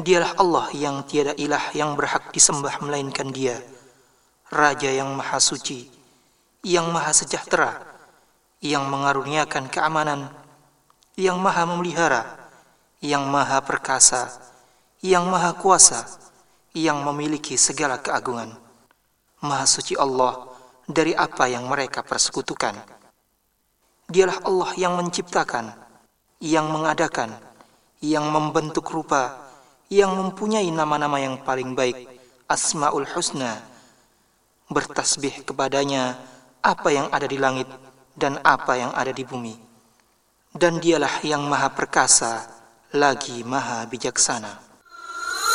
Dialah Allah yang tiada ilah yang berhak disembah melainkan Dia, Raja yang maha suci, yang maha sejahtera, yang mengaruniakan keamanan, yang maha memelihara, yang maha perkasa, yang maha kuasa, yang memiliki segala keagungan. Maha suci Allah dari apa yang mereka persekutukan. Dialah Allah yang menciptakan, yang mengadakan, yang membentuk rupa, yang mempunyai nama-nama yang paling baik, Asmaul Husna. Bertasbih kepadanya apa yang ada di langit dan apa yang ada di bumi. Dan Dialah yang maha perkasa lagi maha bijaksana.